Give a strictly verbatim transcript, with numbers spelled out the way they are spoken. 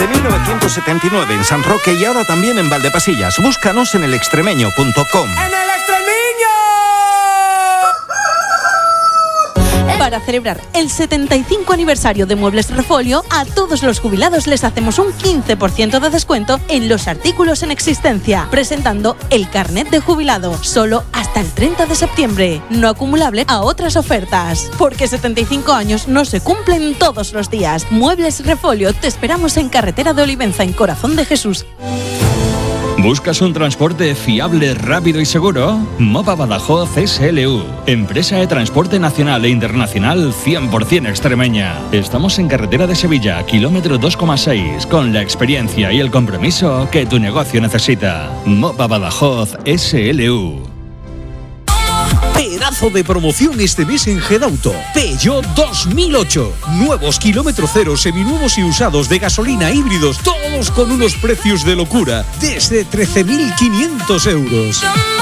mil novecientos setenta y nueve en San Roque y ahora también en Valdepasillas. Búscanos en el extremeño punto com. ¡En el Extremeño! Para celebrar el setenta y cinco aniversario de Muebles Refolio, a todos los jubilados les hacemos un quince por ciento de descuento en los artículos en existencia, presentando el carnet de jubilado, solo hasta el treinta de septiembre, no acumulable a otras ofertas. Porque setenta y cinco años no se cumplen todos los días. Muebles Refolio, te esperamos en Carretera de Olivenza, en Corazón de Jesús. ¿Buscas un transporte fiable, rápido y seguro? Mopa Badajoz S L U, empresa de transporte nacional e internacional cien por ciento extremeña. Estamos en Carretera de Sevilla, kilómetro dos coma seis, con la experiencia y el compromiso que tu negocio necesita. Mopa Badajoz S L U. Pedazo de promoción este mes en Gedauto. Peugeot dos mil ocho. Nuevos kilómetro cero, seminuevos y usados de gasolina, híbridos, todos con unos precios de locura. Desde trece mil quinientos euros.